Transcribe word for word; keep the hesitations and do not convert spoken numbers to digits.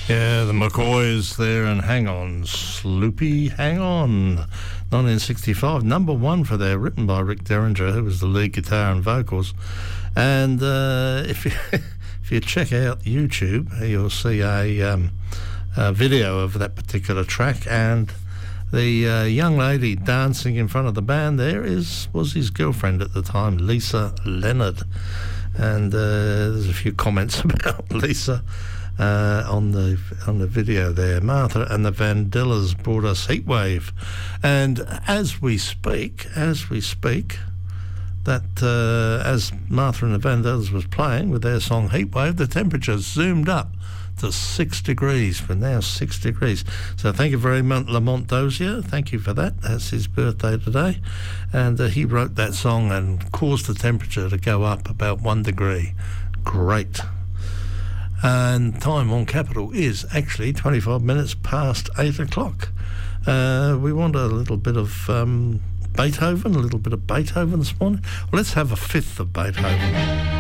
Yeah, the McCoys there, and Hang On, Sloopy, Hang On. nineteen sixty-five, number one for there, written by Rick Derringer, who was the lead guitar and vocals. And uh, if you if you check out YouTube, you'll see a, um, a video of that particular track, and the uh, young lady dancing in front of the band there is was his girlfriend at the time, Lisa Leonard. And uh, there's a few comments about Lisa uh, on the on the video there. Martha and the Vandellas brought us Heatwave, and as we speak, as we speak, that uh, as Martha and the Vandellas was playing with their song Heatwave, the temperature zoomed up to six degrees. We're now six degrees. So thank you very much, Lamont Dozier. Thank you for that. That's his birthday today. And uh, he wrote that song and caused the temperature to go up about one degree. Great. And time on Capital is actually twenty-five minutes past eight o'clock. Uh, we want a little bit of um, Beethoven, a little bit of Beethoven this morning. Well, let's have a fifth of Beethoven.